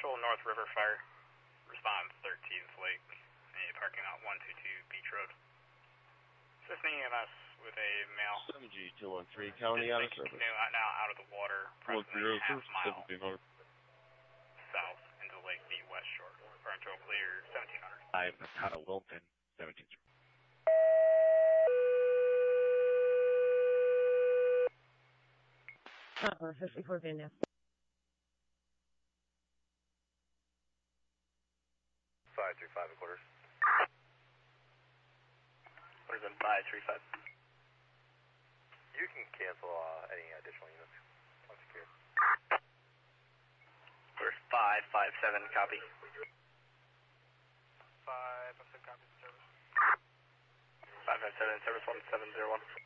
Central North River Fire. Response 13th Lake, parking lot 122 Beach Road. Assisting EMS with a male. 7G213, county out of service. Now out of the water, approximately half mile 1700. south into Lake Beach West Shore. Control clear 1700. I'm Nakata Wilton, 17. Or 54 Virginia. 535 and quarters. Quarters in 535. You can cancel any additional units once secured. Quarters 557, copy. 557 copy service. 557, service 1701.